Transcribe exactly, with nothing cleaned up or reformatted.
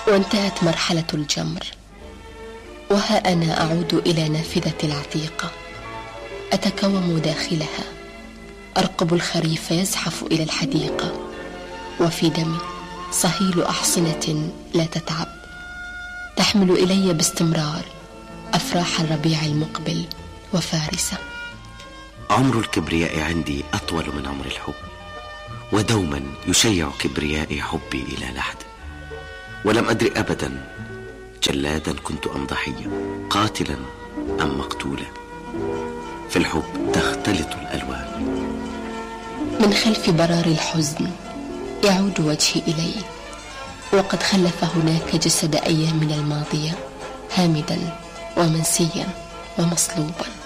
وانتهت مرحلة الجمر، وها أنا أعود إلى نافذتي العتيقة، أتكوم داخلها، أرقب الخريف يزحف إلى الحديقة، وفي دمي صهيل أحصنة لا تتعب، تحمل إلي باستمرار أفراح الربيع المقبل وفارسة. عمر الكبرياء عندي أطول من عمر الحب، ودوما يشيع كبريائي حبي إلى لحد، ولم أدري أبدا جلادا كنت أم ضحية، قاتلا أم مقتولا. في الحب تختلط الألوان. من خلف برار الحزن يعود وجهي إلي، وقد خلف هناك جسد أيامنا الماضية هامدا ومنسيا ومصلوبا.